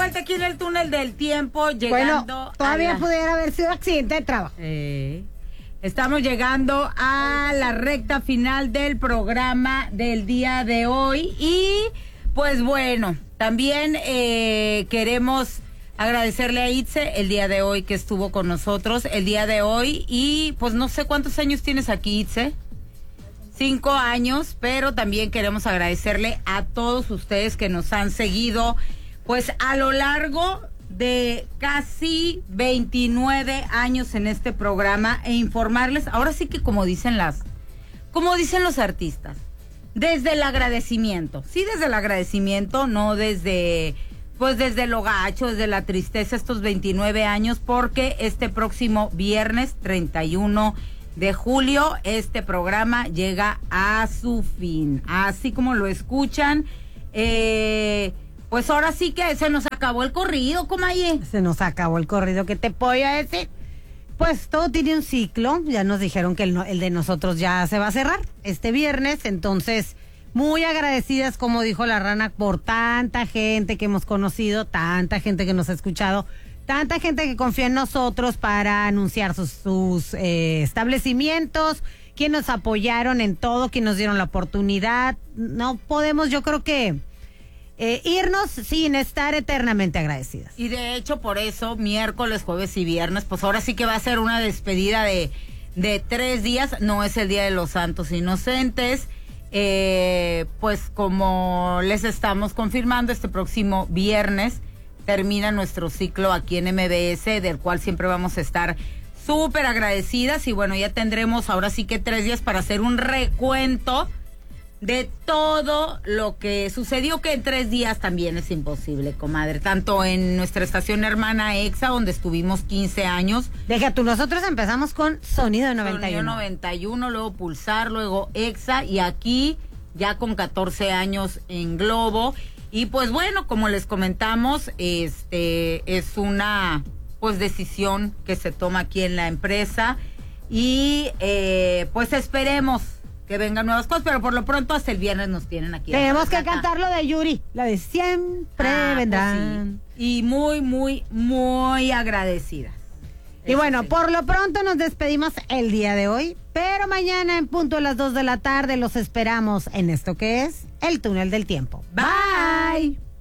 vuelta aquí en el túnel del tiempo, llegando. Bueno, todavía pudiera haber sido accidente de trabajo. Estamos llegando a la recta final del programa del día de hoy. Y pues bueno, también queremos agradecerle a Itze el día de hoy que estuvo con nosotros el día de hoy. Y pues no sé cuántos años tienes aquí, Itze. 5 años, pero también queremos agradecerle a todos ustedes que nos han seguido pues a lo largo de casi 29 años en este programa e informarles, ahora sí que como dicen los artistas, desde el agradecimiento, no desde lo gacho, desde la tristeza, estos 29 años, porque este próximo viernes 31 de julio, este programa llega a su fin. Así como lo escuchan, pues ahora sí que se nos acabó el corrido, comadre. Se nos acabó el corrido, ¿qué te voy a decir? Pues todo tiene un ciclo, ya nos dijeron que el de nosotros ya se va a cerrar este viernes, entonces muy agradecidas, como dijo la Rana, por tanta gente que hemos conocido, tanta gente que nos ha escuchado, tanta gente que confía en nosotros para anunciar sus establecimientos, quienes nos apoyaron en todo, quienes nos dieron la oportunidad. No podemos, yo creo que irnos sin estar eternamente agradecidas. Y de hecho, por eso, miércoles, jueves y viernes, pues ahora sí que va a ser una despedida de 3 días. No es el Día de los Santos Inocentes. Pues como les estamos confirmando, este próximo viernes termina nuestro ciclo aquí en MBS, del cual siempre vamos a estar súper agradecidas. Y bueno, ya tendremos ahora sí que 3 días para hacer un recuento de todo lo que sucedió, que en 3 días también es imposible, comadre. Tanto en nuestra estación hermana EXA, donde estuvimos 15 años. Deja tú, nosotros empezamos con Sonido 91. Sonido 91, luego Pulsar, luego EXA, y aquí ya con 14 años en Globo. Y pues bueno, como les comentamos, es una pues decisión que se toma aquí en la empresa. Y pues esperemos que vengan nuevas cosas, pero por lo pronto hasta el viernes nos tienen aquí. Tenemos que cantar lo de Yuri, la de siempre vendrán. Pues sí. Y muy, muy, muy agradecida. Y bueno, por lo pronto nos despedimos el día de hoy, pero mañana en punto a las 2 de la tarde los esperamos en esto que es El Túnel del Tiempo. Bye.